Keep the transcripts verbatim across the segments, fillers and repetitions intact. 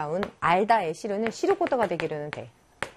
나온 알다의 시루는 시루코토가 되기로는 돼.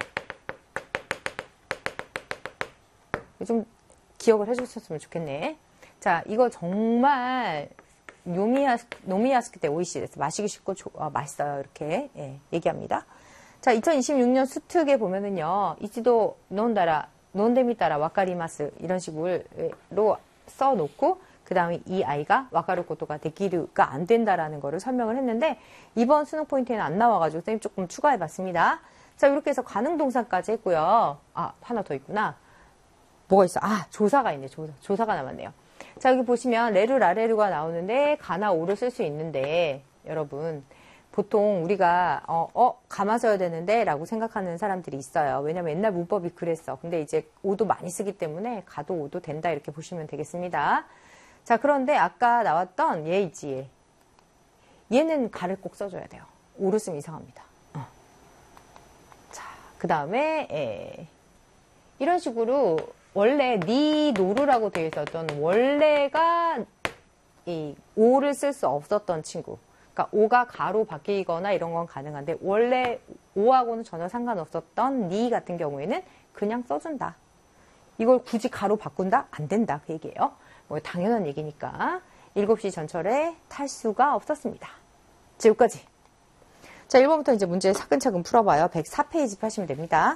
좀 기억을 해주셨으면 좋겠네. 자, 이거 정말 노미야, 노미야스키 때 오이시데스. 마시기 쉽고 조, 어, 맛있어요. 이렇게 예, 얘기합니다. 자, 이천이십육 년 수특에 보면은요, 이치도 논다라, 논데미따라 와카리마스 이런 식으로 써놓고 그 다음에 이 아이가 와카루 코토가 데키르가 안 된다라는 거를 설명을 했는데 이번 수능 포인트에는 안 나와가지고 선생님 조금 추가해봤습니다. 자, 이렇게 해서 가능동사까지 했고요. 아, 하나 더 있구나. 뭐가 있어? 아, 조사가 있네. 조사. 조사가 남았네요. 자, 여기 보시면 레루, 라레루가 나오는데 가나 오를 쓸 수 있는데 여러분 보통 우리가 어, 어 가마 써야 되는데 라고 생각하는 사람들이 있어요. 왜냐면 옛날 문법이 그랬어. 근데 이제 오도 많이 쓰기 때문에 가도 오도 된다 이렇게 보시면 되겠습니다. 자, 그런데 아까 나왔던 얘 있지 얘. 얘는 가를 꼭 써줘야 돼요. 오를 쓰면 이상합니다. 어. 자, 그 다음에 에, 이런 식으로 원래 니 노루라고 되어 있었던 원래가 이 오를 쓸 수 없었던 친구. 그러니까 오가 가로 바뀌거나 이런 건 가능한데 원래 오하고는 전혀 상관없었던 니 같은 경우에는 그냥 써준다. 이걸 굳이 가로 바꾼다? 안 된다. 그 얘기예요. 뭐 당연한 얘기니까. 일곱 시 전철에 탈 수가 없었습니다. 자, 여기까지. 자, 일 번부터 이제 문제 차근차근 풀어봐요. 백사 페이지 펴시면 됩니다.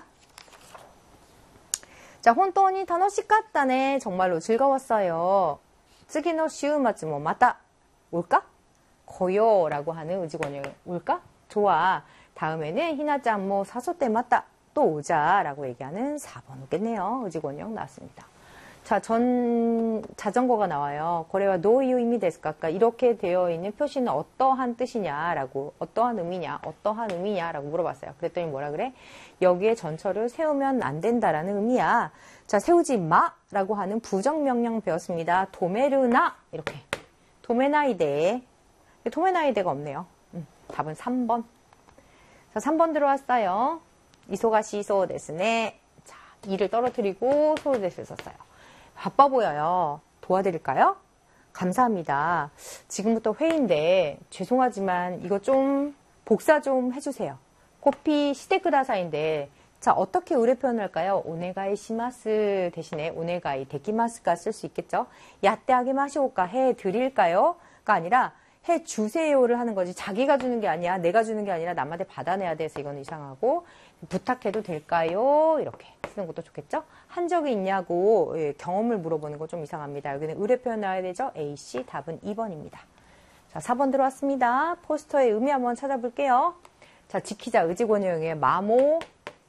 자, 혼돈이 타노시카타네. 정말로 즐거웠어요. 쯔기노 시우마츠 뭐 마타 올까? 고요 라고 하는 의지권이 올까? 좋아. 다음에는 히나짱 뭐 사소때 맞다. 또 오자 라고 얘기하는 사 번 오겠네요. 의지권형 나왔습니다. 자, 전 자전거가 나와요. 거래와 노이유 의미 데스까? 이렇게 되어 있는 표시는 어떠한 뜻이냐라고, 어떠한 의미냐, 어떠한 의미냐라고 물어봤어요. 그랬더니 뭐라 그래? 여기에 전철을 세우면 안 된다라는 의미야. 자, 세우지 마라고 하는 부정명령 배웠습니다. 도메르나 이렇게. 도메나이데. 도메나이데가 없네요. 음, 답은 삼 번. 자, 삼 번 들어왔어요. 이소가시 소 데스네. 자, 이를 떨어뜨리고 소 데스를 썼어요. 바빠 보여요. 도와드릴까요? 감사합니다. 지금부터 회의인데 죄송하지만 이거 좀 복사 좀 해주세요. 코피 시테크다사인데 자, 어떻게 의뢰 표현을 할까요? 오네가이 시마스 대신에 오네가이 데키마스가 쓸 수 있겠죠? 야떼하게 마시오까 해드릴까요? 가 아니라 해주세요를 하는 거지. 자기가 주는 게 아니야. 내가 주는 게 아니라 남한테 받아내야 돼서 이건 이상하고 부탁해도 될까요? 이렇게 쓰는 것도 좋겠죠? 한 적이 있냐고 예, 경험을 물어보는 거 좀 이상합니다. 여기는 의뢰 표현 나와야 되죠? 에이 씨 답은 이 번입니다. 자, 사 번 들어왔습니다. 포스터의 의미 한번 찾아볼게요. 자, 지키자 의지권유형의 마모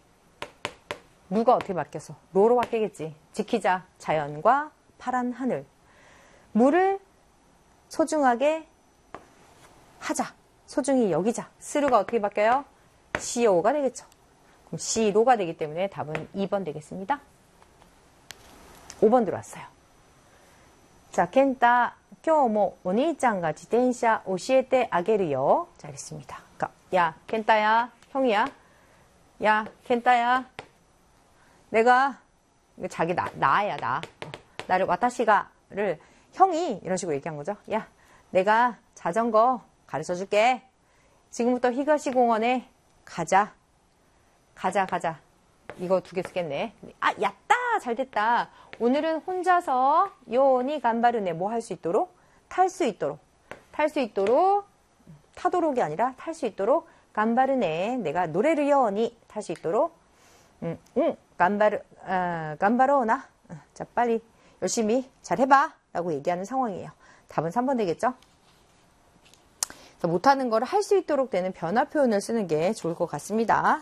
누가 어떻게 바뀌었어? 로로 바뀌겠지. 지키자 자연과 파란 하늘 물을 소중하게 하자. 소중히 여기자. 스루가 어떻게 바뀌어요? 시오가 되겠죠. 그럼 시로가 되기 때문에 답은 이 번 되겠습니다. 오 번 들어왔어요. 자, 켄타, 今日もお兄ちゃんが自転車教えてあげるよ. 자, 이랬습니다. 그러니까, 야, 켄타야, 형이야. 야, 켄타야. 내가, 자기 나, 나야, 나. 어, 나를, 와타시가를, 형이, 이런 식으로 얘기한 거죠. 야, 내가 자전거 가르쳐 줄게. 지금부터 히가시공원에 가자. 가자, 가자. 이거 두 개 쓰겠네. 아, 야따! 잘 됐다. 오늘은 혼자서 요니 간바르네. 뭐 할 수 있도록? 탈 수 있도록. 탈 수 있도록. 타도록이 아니라 탈 수 있도록. 간바르네. 내가 노래를 요니. 탈 수 있도록. 응, 응. 간바르, 아, 간바로나. 자, 빨리 열심히 잘 해봐. 라고 얘기하는 상황이에요. 답은 삼 번 되겠죠? 못하는 걸 할 수 있도록 되는 변화 표현을 쓰는 게 좋을 것 같습니다.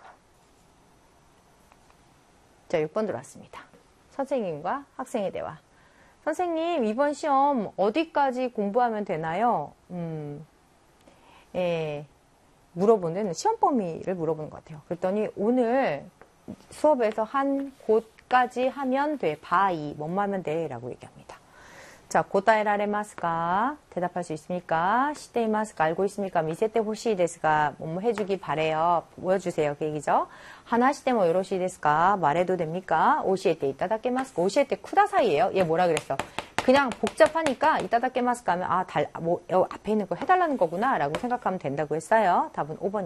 자, 육 번 들어왔습니다. 선생님과 학생의 대화. 선생님, 이번 시험 어디까지 공부하면 되나요? 음, 예, 물어보는 시험 범위를 물어보는 것 같아요. 그랬더니 오늘 수업에서 한 곳까지 하면 돼. 바이, 뭐뭐 하면 돼. 라고 얘기합니다. 자, 고타에라레마스까? 대답할 수 있습니까? 시테이마스까? 알고 있습니까? 미세테 호시 데스가 뭐뭐 해주기 바래요. 보여주세요. 그 얘기죠. 하나시테 뭐 요로시 데스까? 말해도 됩니까? 오시에테 이따다케마스까? 오시에테 쿠다사이예요. 얘 뭐라 그랬어? 그냥 복잡하니까 이따다케마스까 하면 아, 달, 뭐 앞에 있는 거 해달라는 거구나 라고 생각하면 된다고 했어요. 답은 오 번.